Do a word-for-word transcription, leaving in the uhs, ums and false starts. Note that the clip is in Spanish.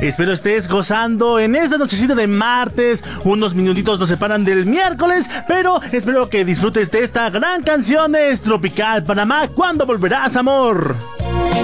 Espero estés gozando en esta nochecita de martes. Unos minutitos nos separan del miércoles, pero espero que disfrutes de esta gran canción. Es Tropical Panamá, ¿cuándo volverás, amor?